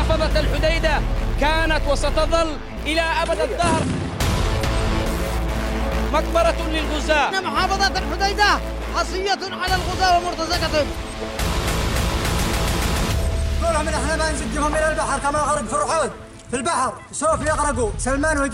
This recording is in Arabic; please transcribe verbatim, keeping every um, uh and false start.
محافظة الحديدة كانت وستظل إلى أبد الدهر مقبرة للغزاة. محافظة الحديدة حصية على الغزاة ومرتزقتهم. كلهم من احنا ما نسجهم إلى البحر كما غرق فرعون في البحر سوف يغرقوا سلمان